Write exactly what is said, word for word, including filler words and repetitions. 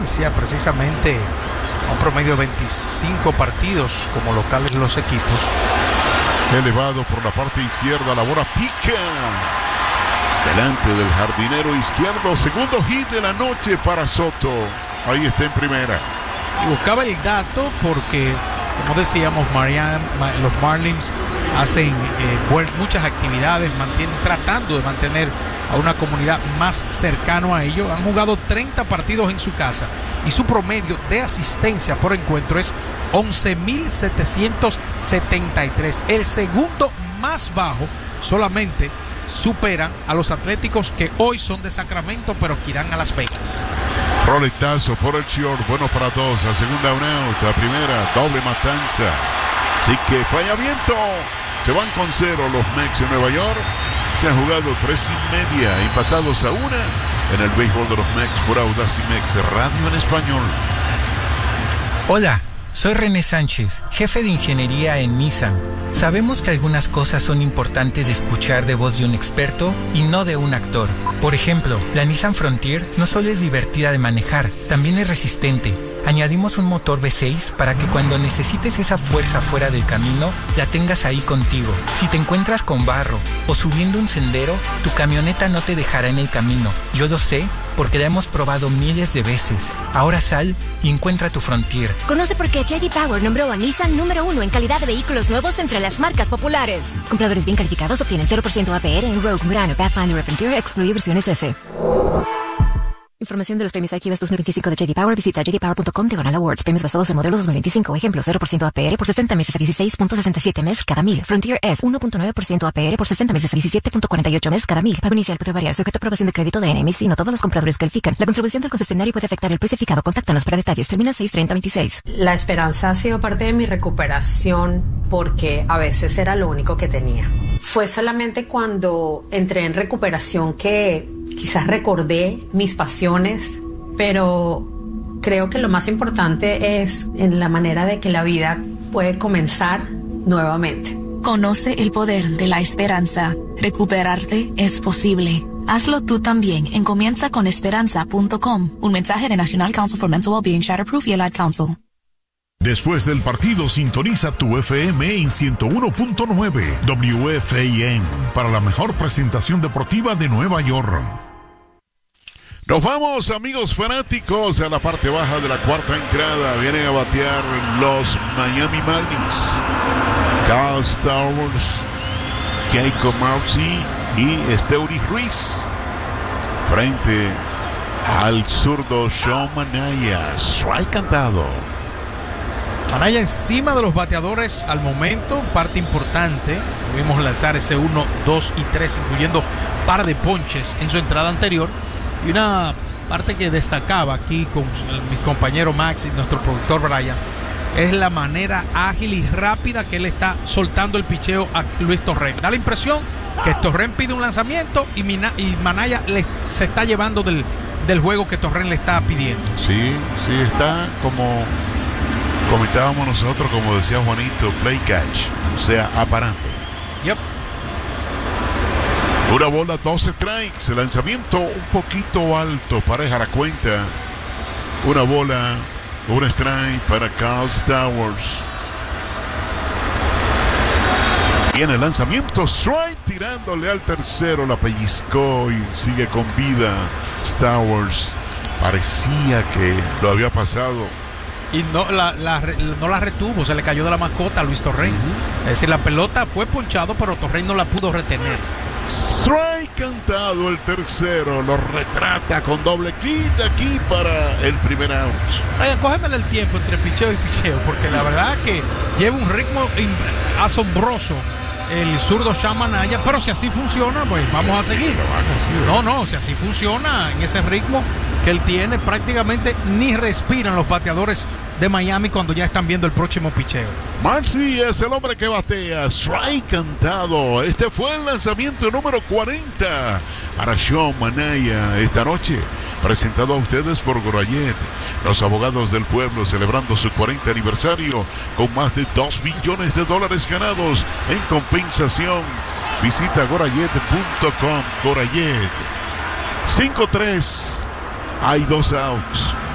asistencia precisamente a un promedio de veinticinco partidos como locales los equipos. Elevado por la parte izquierda, la bola pica delante del jardinero izquierdo. Segundo hit de la noche para Soto. Ahí está en primera. Y buscaba el dato porque, como decíamos, Marian, los Marlins hacen eh, muchas actividades, mantienen, tratando de mantener a una comunidad más cercano a ellos. Han jugado treinta partidos en su casa y su promedio de asistencia por encuentro es once mil setecientos setenta y tres. El segundo más bajo, solamente superan a los Atléticos, que hoy son de Sacramento pero que irán a Las Vegas. Roletazo por el short, bueno para dos, a segunda un out, a primera doble matanza, así que fallamiento. Se van con cero los Mets de Nueva York. Se han jugado tres y media, empatados a una en el béisbol de los Mets por Audacy Mex Radio en español. Hola, soy René Sánchez, jefe de ingeniería en Nissan. Sabemos que algunas cosas son importantes de escuchar de voz de un experto y no de un actor. Por ejemplo, la Nissan Frontier no solo es divertida de manejar, también es resistente. Añadimos un motor V seis para que cuando necesites esa fuerza fuera del camino, la tengas ahí contigo. Si te encuentras con barro o subiendo un sendero, tu camioneta no te dejará en el camino. Yo lo sé porque la hemos probado miles de veces. Ahora sal y encuentra tu Frontier. Conoce por qué J D Power nombró a Nissan número uno en calidad de vehículos nuevos entre las marcas populares. Compradores bien calificados obtienen cero por ciento A P R en Rogue, Murano, Pathfinder y Frontier, excluye versiones S. Información de los premios I Q S dos mil veinticinco de J D Power. Visita j d power punto com diagonal awards. Premios basados en modelos dos mil veinticinco. Ejemplo, cero por ciento A P R por sesenta meses a dieciséis punto sesenta y siete mes cada mil. Frontier S, uno punto nueve por ciento A P R por sesenta meses a diecisiete punto cuarenta y ocho mes cada mil. Pago inicial puede variar sujeto a aprobación de crédito de N M I C. No todos los compradores califican. La contribución del concesionario puede afectar el precio fijado. Contáctanos para detalles. Termina seis treinta veintiséis. La esperanza ha sido parte de mi recuperación porque a veces era lo único que tenía. Fue solamente cuando entré en recuperación que quizás recordé mis pasiones, pero creo que lo más importante es en la manera de que la vida puede comenzar nuevamente. Conoce el poder de la esperanza. Recuperarte es posible. Hazlo tú también en comienza con esperanza punto com. Un mensaje de National Council for Mental Wellbeing, Shatterproof y el Ad Council. Después del partido, sintoniza tu F M en ciento uno punto nueve W F A N para la mejor presentación deportiva de Nueva York. Nos vamos, amigos fanáticos, a la parte baja de la cuarta entrada. Vienen a batear los Miami Marlins. Kyle Stowers, Jacob Marcy y Esteury Ruiz frente al zurdo Sean Manaya. Strike cantado. Manaya encima de los bateadores al momento, parte importante. Vimos lanzar ese uno, dos y tres, incluyendo par de ponches en su entrada anterior. Y una parte que destacaba aquí con mi compañero Max y nuestro productor Brian es la manera ágil y rápida que él está soltando el picheo a Luis Torrén. Da la impresión que Torrén pide un lanzamiento y, Mina, y Manaya le, se está llevando del, del juego que Torrén le está pidiendo. Sí, sí, está como comentábamos nosotros, como decía Juanito, play catch, o sea, aparando. Yep. Una bola, dos strikes, el lanzamiento un poquito alto para dejar a cuenta. Una bola, un strike para Kyle Stowers. Tiene el lanzamiento, strike, tirándole al tercero, la pellizcó y sigue con vida. Stowers parecía que lo había pasado. Y no la, la, no la retuvo, se le cayó de la mascota a Luis Torrén. Uh-huh. Es decir, la pelota fue ponchado, pero Torrén no la pudo retener. Strike cantado el tercero, lo retrata con doble clic aquí para el primer out. Ryan, cógeme el tiempo entre picheo y picheo, porque la verdad que lleva un ritmo asombroso el zurdo Sean Manaya, pero si así funciona, pues vamos a seguir. No, no, si así funciona en ese ritmo que él tiene, prácticamente ni respiran los bateadores de Miami cuando ya están viendo el próximo picheo. Maxi es el hombre que batea. Strike cantado. Este fue el lanzamiento número cuarenta para Sean Manaya esta noche. Presentado a ustedes por Gorayet, los abogados del pueblo, celebrando su cuarenta aniversario con más de dos billones de dólares ganados en compensación. Visita gorayet punto com. Gorayet. cinco tres. Hay dos outs.